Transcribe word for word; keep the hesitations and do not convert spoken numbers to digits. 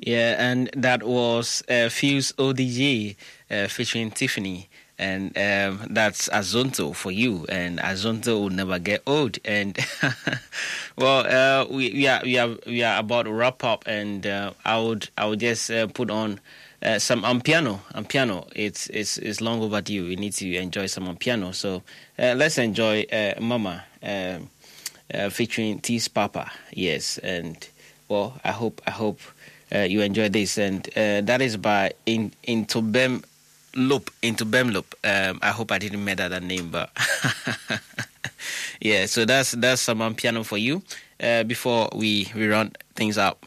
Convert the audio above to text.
Yeah, and that was uh, Fuse O D G uh, featuring Tiffany. And um, that's Azonto for you, and Azonto will never get old. And well, uh, we, we are we are we are about to wrap up, and uh, I would I would just uh, put on uh, some on piano. On piano, it's it's it's long overdue. We need to enjoy some on piano. So uh, let's enjoy uh, Mama um, uh, featuring T's Papa. Yes, and well, I hope I hope uh, you enjoy this, and uh, that is by in Intobem. Loop into Bemloop. Um, I hope I didn't murder that name, but yeah. So that's that's some um, piano for you. Uh, before we we run things up.